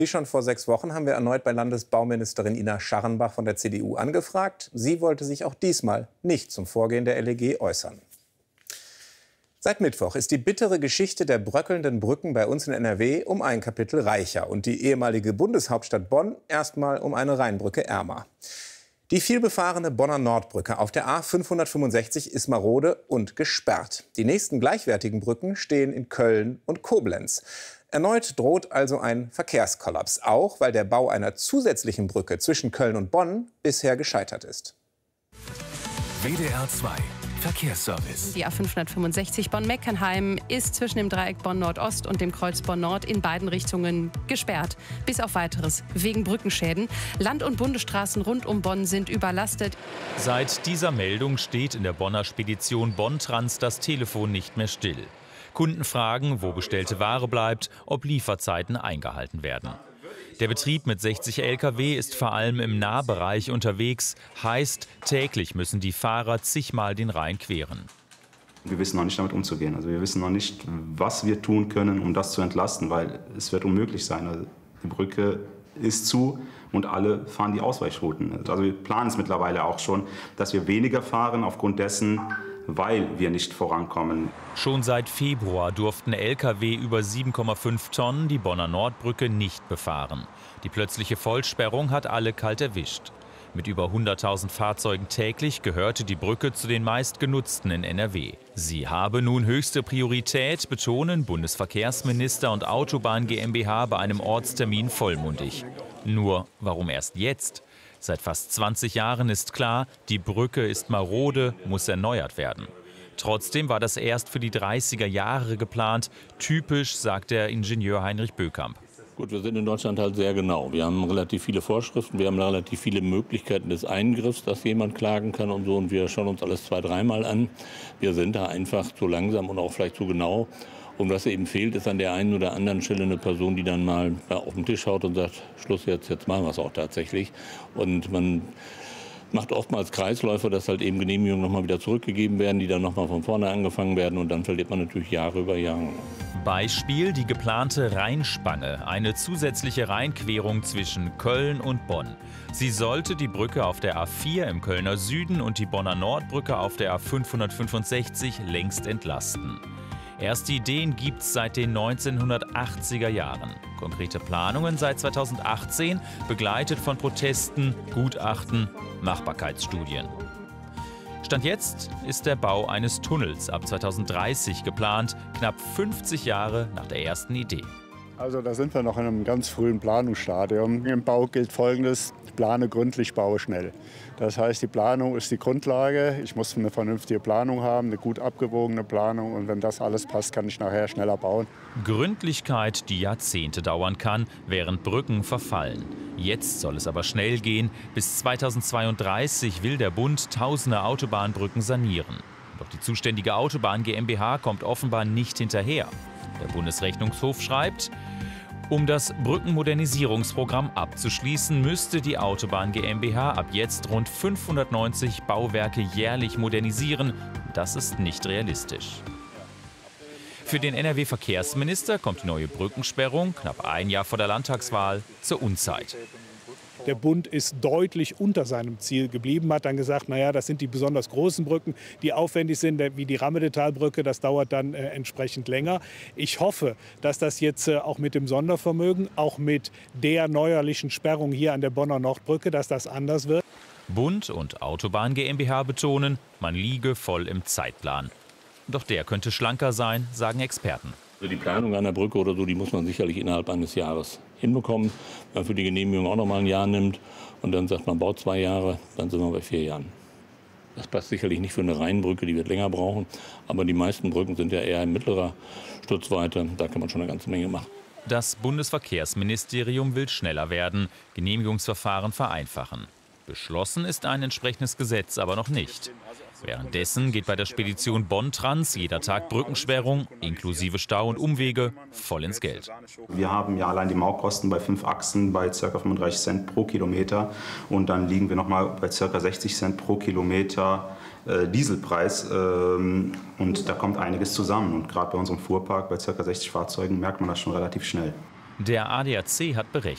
Wie schon vor 6 Wochen haben wir erneut bei Landesbauministerin Ina Scharrenbach von der CDU angefragt. Sie wollte sich auch diesmal nicht zum Vorgehen der LEG äußern. Seit Mittwoch ist die bittere Geschichte der bröckelnden Brücken bei uns in NRW um ein Kapitel reicher und die ehemalige Bundeshauptstadt Bonn erstmal um eine Rheinbrücke ärmer. Die vielbefahrene Bonner Nordbrücke auf der A 565 ist marode und gesperrt. Die nächsten gleichwertigen Brücken stehen in Köln und Koblenz. Erneut droht also ein Verkehrskollaps, auch weil der Bau einer zusätzlichen Brücke zwischen Köln und Bonn bisher gescheitert ist. WDR 2 Verkehrsservice. Die A 565 Bonn-Meckenheim ist zwischen dem Dreieck Bonn-Nordost und dem Kreuz Bonn-Nord in beiden Richtungen gesperrt. Bis auf Weiteres wegen Brückenschäden. Land- und Bundesstraßen rund um Bonn sind überlastet. Seit dieser Meldung steht in der Bonner Spedition Bonn-Trans das Telefon nicht mehr still. Kunden fragen, wo bestellte Ware bleibt, ob Lieferzeiten eingehalten werden. Der Betrieb mit 60 Lkw ist vor allem im Nahbereich unterwegs. Heißt, täglich müssen die Fahrer zigmal den Rhein queren. Wir wissen noch nicht, damit umzugehen. Also wir wissen noch nicht, was wir tun können, um das zu entlasten, weil es wird unmöglich sein. Also die Brücke ist zu und alle fahren die Ausweichrouten. Also wir planen es mittlerweile auch schon, dass wir weniger fahren aufgrund dessen, weil wir nicht vorankommen. Schon seit Februar durften Lkw über 7,5 Tonnen die Bonner Nordbrücke nicht befahren. Die plötzliche Vollsperrung hat alle kalt erwischt. Mit über 100.000 Fahrzeugen täglich gehörte die Brücke zu den meistgenutzten in NRW. Sie habe nun höchste Priorität, betonen Bundesverkehrsminister und Autobahn GmbH bei einem Ortstermin vollmundig. Nur, warum erst jetzt? Seit fast 20 Jahren ist klar, die Brücke ist marode, muss erneuert werden. Trotzdem war das erst für die 30er Jahre geplant. Typisch, sagt der Ingenieur Heinrich Bökamp. Gut, wir sind in Deutschland halt sehr genau. Wir haben relativ viele Vorschriften, wir haben relativ viele Möglichkeiten des Eingriffs, dass jemand klagen kann und so. Und wir schauen uns alles 2-, 3-mal an. Wir sind da einfach zu langsam und auch vielleicht zu genau. Und was eben fehlt, ist an der einen oder anderen Stelle eine Person, die dann mal auf den Tisch haut und sagt, Schluss jetzt machen wir es auch tatsächlich. Und man macht oftmals Kreisläufe, dass halt eben Genehmigungen nochmal wieder zurückgegeben werden, die dann nochmal von vorne angefangen werden. Und dann verliert man natürlich Jahre über Jahre. Beispiel die geplante Rheinspange, eine zusätzliche Rheinquerung zwischen Köln und Bonn. Sie sollte die Brücke auf der A4 im Kölner Süden und die Bonner Nordbrücke auf der A 565 längst entlasten. Erste Ideen gibt es seit den 1980er Jahren. Konkrete Planungen seit 2018, begleitet von Protesten, Gutachten, Machbarkeitsstudien. Stand jetzt ist der Bau eines Tunnels ab 2030 geplant, knapp 50 Jahre nach der ersten Idee. Also da sind wir noch in einem ganz frühen Planungsstadium. Im Bau gilt Folgendes: plane gründlich, baue schnell. Das heißt, die Planung ist die Grundlage. Ich muss eine vernünftige Planung haben, eine gut abgewogene Planung. Und wenn das alles passt, kann ich nachher schneller bauen. Gründlichkeit, die Jahrzehnte dauern kann, während Brücken verfallen. Jetzt soll es aber schnell gehen. Bis 2032 will der Bund tausende Autobahnbrücken sanieren. Doch die zuständige Autobahn GmbH kommt offenbar nicht hinterher. Der Bundesrechnungshof schreibt, um das Brückenmodernisierungsprogramm abzuschließen, müsste die Autobahn GmbH ab jetzt rund 590 Bauwerke jährlich modernisieren. Das ist nicht realistisch. Für den NRW-Verkehrsminister kommt die neue Brückensperrung, knapp ein Jahr vor der Landtagswahl, zur Unzeit. Der Bund ist deutlich unter seinem Ziel geblieben, hat dann gesagt, naja, das sind die besonders großen Brücken, die aufwendig sind, wie die Rammedetalbrücke, das dauert dann entsprechend länger. Ich hoffe, dass das jetzt auch mit dem Sondervermögen, auch mit der neuerlichen Sperrung hier an der Bonner Nordbrücke, dass das anders wird. Bund und Autobahn GmbH betonen, man liege voll im Zeitplan. Doch der könnte schlanker sein, sagen Experten. Die Planung einer Brücke oder so, die muss man sicherlich innerhalb eines Jahres hinbekommen. Wenn man für die Genehmigung auch noch mal ein Jahr nimmt und dann sagt man, baut 2 Jahre, dann sind wir bei 4 Jahren. Das passt sicherlich nicht für eine Rheinbrücke, die wird länger brauchen. Aber die meisten Brücken sind ja eher in mittlerer Stutzweite. Da kann man schon eine ganze Menge machen. Das Bundesverkehrsministerium will schneller werden, Genehmigungsverfahren vereinfachen. Beschlossen ist ein entsprechendes Gesetz aber noch nicht. Währenddessen geht bei der Spedition Bonn-Trans jeder Tag Brückensperrung, inklusive Stau und Umwege, voll ins Geld. Wir haben ja allein die Mautkosten bei 5 Achsen bei ca. 35 Cent pro Kilometer. Und dann liegen wir noch mal bei ca. 60 Cent pro Kilometer Dieselpreis. Und da kommt einiges zusammen. Und gerade bei unserem Fuhrpark bei ca. 60 Fahrzeugen merkt man das schon relativ schnell. Der ADAC hat berechnet.